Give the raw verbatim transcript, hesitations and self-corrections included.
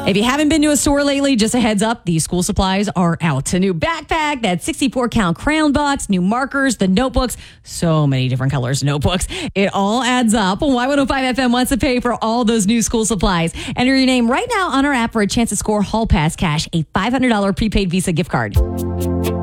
If you haven't been to a store lately, just a heads up, these school supplies are out. A new backpack, that sixty-four count crayon box, new markers, the notebooks, so many different colors of notebooks. It all adds up. Y one oh five F M wants to pay for all those new school supplies. Enter your name right now on our app for a chance to score Hall Pass Cash, a five hundred dollars prepaid Visa gift card.